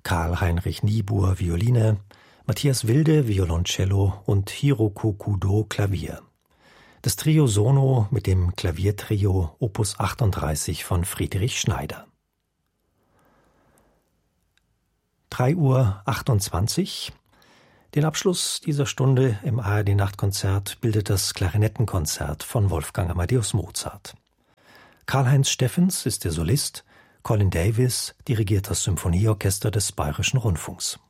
Karl-Heinrich Niebuhr, Violine, Matthias Wilde, Violoncello und Hiroko Kudo, Klavier. Das Trio Sono mit dem Klaviertrio Opus 38 von Friedrich Schneider. 3:28 Uhr. Den Abschluss dieser Stunde im ARD-Nachtkonzert bildet das Klarinettenkonzert von Wolfgang Amadeus Mozart. Karl-Heinz Steffens ist der Solist, Colin Davis dirigiert das Symphonieorchester des Bayerischen Rundfunks.